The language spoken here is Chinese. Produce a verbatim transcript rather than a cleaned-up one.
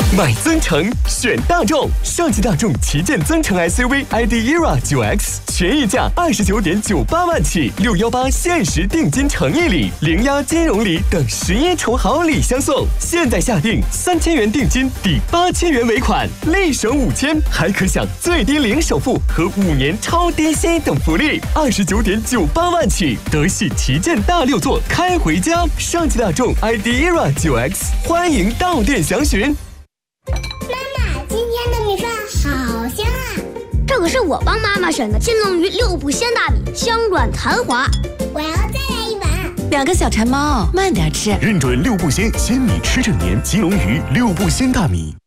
买增程选大众，上汽大众旗舰增程 S U V I D E R A 九 X 全溢价二十九点九八万起，六一八限时定金诚意礼、零押金融礼等十一重好礼相送。现在下定三千元定金抵八千元尾款，立省五千，还可享最低零首付和五年超低息等福利。二十九点九八万起，德系旗舰大六座开回家。上汽大众 I D E R A 九 X， 欢迎到店详询。 妈妈，今天的米饭好香啊！ 这可是我帮妈妈选的金龙鱼六步鲜大米，香软弹滑。 我要再来一碗。 两个小馋猫，慢点吃。 认准六步鲜，鲜米吃正年，金龙鱼六步鲜大米。